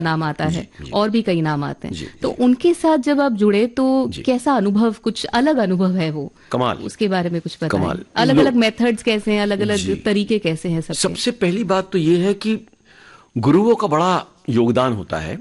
नाम आता है, जी। और भी कई नाम आते हैं। जी, तो उनके साथ जब आप जुड़े तो जी। कैसा अनुभव, कुछ अलग अनुभव है वो? कमाल। उसके बारे में कुछ बताएं। कमाल। अलग अलग मेथड्स कैसे हैं, अलग जी। अलग तरीके कैसे हैं सबके? सबसे पहली बात तो ये है कि गुरुओं का बड़ा योगदान होता है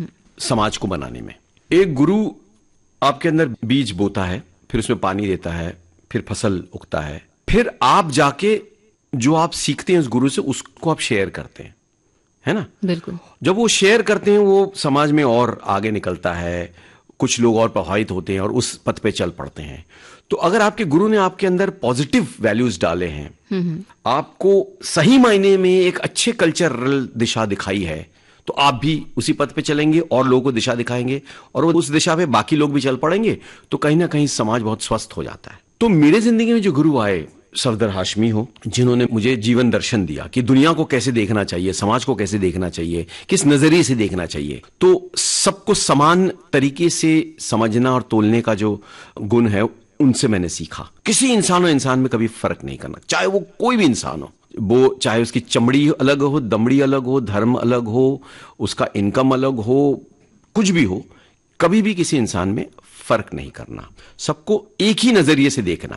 समाज को बनाने में। एक गुरु आपके अंदर बीज बोता है, फिर उसमें पानी देता है, फिर फसल उगता है, फिर आप जाके जो आप सीखते हैं उस गुरु से उसको आप शेयर करते हैं, है ना? बिल्कुल। जब वो शेयर करते हैं वो समाज में और आगे निकलता है, कुछ लोग और प्रभावित होते हैं और उस पथ पे चल पड़ते हैं। तो अगर आपके गुरु ने आपके अंदर पॉजिटिव वैल्यूज डाले हैं, आपको सही मायने में एक अच्छे कल्चरल दिशा दिखाई है, तो आप भी उसी पथ पे चलेंगे और लोगों को दिशा दिखाएंगे और वो उस दिशा पे बाकी लोग भी चल पड़ेंगे, तो कहीं ना कहीं समाज बहुत स्वस्थ हो जाता है। तो मेरे जिंदगी में जो गुरु आए, सफदर हाशमी हो, जिन्होंने मुझे जीवन दर्शन दिया कि दुनिया को कैसे देखना चाहिए, समाज को कैसे देखना चाहिए, किस नजरिए से देखना चाहिए, तो सबको समान तरीके से समझना और तोलने का जो गुण है उनसे मैंने सीखा। किसी इंसान और इंसान में कभी फर्क नहीं करना, चाहे वो कोई भी इंसान हो, वो चाहे उसकी चमड़ी अलग हो, दमड़ी अलग हो, धर्म अलग हो, उसका इनकम अलग हो, कुछ भी हो, कभी भी किसी इंसान में फर्क नहीं करना, सबको एक ही नजरिए से देखना,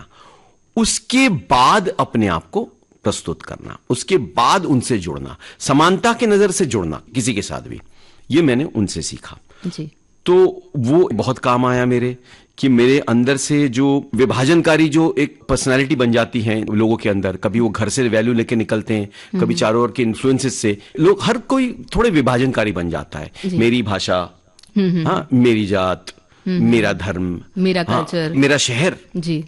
उसके बाद अपने आप को प्रस्तुत करना, उसके बाद उनसे जुड़ना, समानता के नजर से जुड़ना किसी के साथ भी, ये मैंने उनसे सीखा। जी। तो वो बहुत काम आया मेरे, कि मेरे अंदर से जो विभाजनकारी जो एक पर्सनालिटी बन जाती है लोगों के अंदर, कभी वो घर से वैल्यू लेके निकलते हैं, कभी चारों ओर के इन्फ्लुएंसेस से लोग, हर कोई थोड़े विभाजनकारी बन जाता है। मेरी भाषा, हाँ, मेरी जात, मेरा धर्म, मेरा कल्चर, मेरा शहर, जी,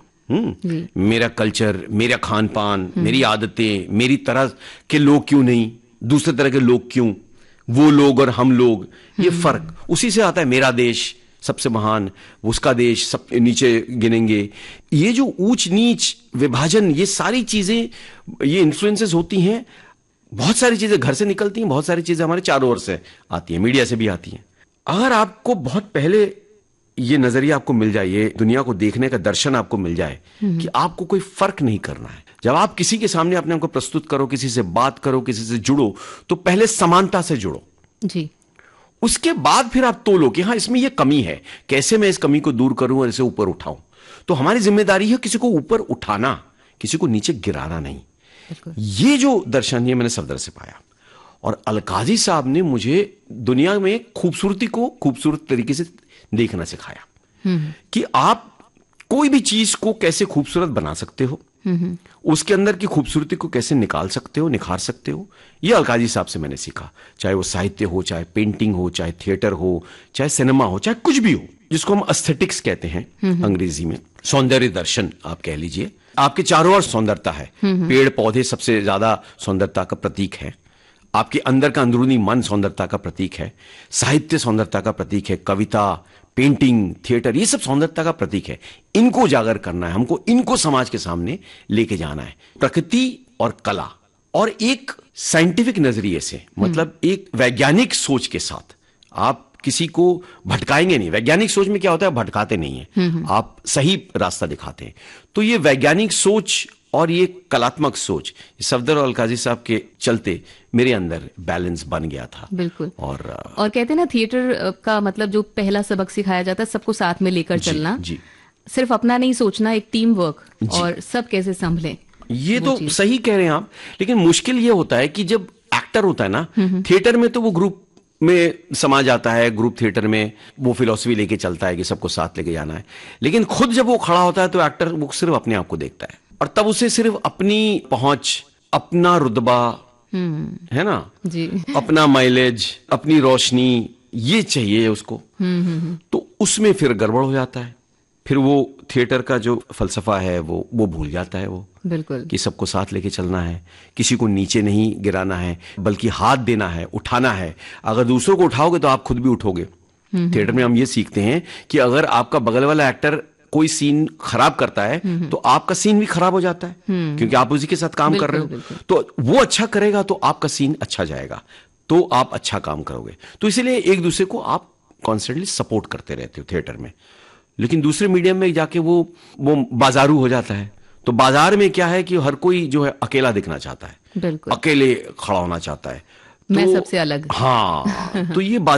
मेरा कल्चर, मेरा खान पान, मेरी आदतें, मेरी तरह के लोग क्यों नहीं, दूसरे तरह के लोग क्यों, वो लोग और हम लोग, ये फर्क उसी से आता है। मेरा देश सबसे महान, उसका देश सब नीचे गिनेंगे, ये जो ऊंच नीच विभाजन, ये सारी चीजें, ये इन्फ्लुएंसेस होती हैं। बहुत सारी चीजें घर से निकलती हैं, बहुत सारी चीजें हमारे चारों ओर से आती हैं, मीडिया से भी आती हैं। अगर आपको बहुत पहले ये नजरिया आपको मिल जाए, ये दुनिया को देखने का दर्शन आपको मिल जाए कि आपको कोई फर्क नहीं करना है, जब आप किसी के सामने अपने आप को प्रस्तुत करो, किसी से बात करो, किसी से जुड़ो, तो पहले समानता से जुड़ो जी। उसके बाद फिर आप तोलो कि हाँ इसमें ये कमी है, कैसे मैं इस कमी को दूर करूं और इसे ऊपर उठाऊं। तो हमारी जिम्मेदारी है किसी को ऊपर उठाना, किसी को नीचे गिराना नहीं। ये जो दर्शन ये मैंने सफदर से पाया, और अलकाजी साहब ने मुझे दुनिया में खूबसूरती को खूबसूरत तरीके से देखना सिखाया कि आप कोई भी चीज को कैसे खूबसूरत बना सकते हो, उसके अंदर की खूबसूरती को कैसे निकाल सकते हो, निखार सकते हो। यह अलकाजी साहब से मैंने सीखा, चाहे वो साहित्य हो, चाहे पेंटिंग हो, चाहे थिएटर हो, चाहे सिनेमा हो, चाहे कुछ भी हो, जिसको हम एस्थेटिक्स कहते हैं अंग्रेजी में, सौंदर्य दर्शन आप कह लीजिए। आपके चारों ओर सौंदर्यता है, पेड़ पौधे सबसे ज्यादा सौंदर्यता का प्रतीक है, आपके अंदर का अंदरूनी मन सौंदर्यता का प्रतीक है, साहित्य सौंदर्यता का प्रतीक है, कविता, पेंटिंग, थिएटर, ये सब सौंदर्यता का प्रतीक है। इनको उजागर करना है हमको, इनको समाज के सामने लेके जाना है, प्रकृति और कला, और एक साइंटिफिक नजरिए से, मतलब एक वैज्ञानिक सोच के साथ। आप किसी को भटकाएंगे नहीं, वैज्ञानिक सोच में क्या होता है, भटकाते नहीं है, आप सही रास्ता दिखाते हैं। तो ये वैज्ञानिक सोच और ये कलात्मक सोच, सफदर और अलकाजी साहब के चलते मेरे अंदर बैलेंस बन गया था। बिल्कुल। और कहते हैं ना, थिएटर का मतलब जो पहला सबक सिखाया जाता है, सबको साथ में लेकर चलना, जी, सिर्फ अपना नहीं सोचना, एक टीम वर्क, और सब कैसे संभले। ये तो सही कह रहे हैं आप, लेकिन मुश्किल ये होता है कि जब एक्टर होता है ना थिएटर में, तो वो ग्रुप में समा जाता है, ग्रुप थिएटर में वो फिलॉसफी लेके चलता है कि सबको साथ लेके जाना है, लेकिन खुद जब वो खड़ा होता है तो एक्टर वो सिर्फ अपने आप को देखता है, और तब उसे सिर्फ अपनी पहुंच, अपना रुतबा, है ना जी, अपना माइलेज, अपनी रोशनी, ये चाहिए उसको। तो उसमें फिर गड़बड़ हो जाता है, फिर वो थिएटर का जो फलसफा है वो भूल जाता है, वो बिल्कुल, कि सबको साथ लेके चलना है, किसी को नीचे नहीं गिराना है, बल्कि हाथ देना है, उठाना है। अगर दूसरों को उठाओगे तो आप खुद भी उठोगे। थिएटर में हम ये सीखते हैं कि अगर आपका बगल वाला एक्टर कोई सीन खराब करता है तो आपका सीन भी खराब हो जाता है, क्योंकि आप उसी के साथ काम कर रहे हो। तो वो अच्छा करेगा तो आपका सीन अच्छा जाएगा, तो आप अच्छा काम करोगे। तो इसीलिए एक दूसरे को आप कॉन्स्टेंटली सपोर्ट करते रहते हो थिएटर में। लेकिन दूसरे मीडियम में जाके वो बाजारू हो जाता है। तो बाजार में क्या है कि हर कोई जो है अकेला दिखना चाहता है, बिल्कुल, अकेले खड़ा होना चाहता है। मैं तो सबसे अलग। हाँ, तो ये